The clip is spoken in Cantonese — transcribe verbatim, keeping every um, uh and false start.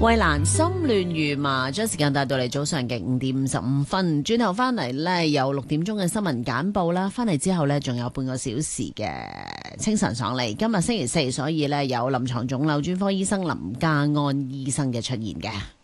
衛蘭心亂如麻，將時間帶到嚟早上嘅五點五十五分，轉頭翻嚟呢，有六點鐘嘅新聞簡報啦，翻嚟之後呢，仲有半個小時嘅清晨爽利。今日星期四，所以呢，有臨床腫瘤專科醫生林家安醫生嘅出現嘅。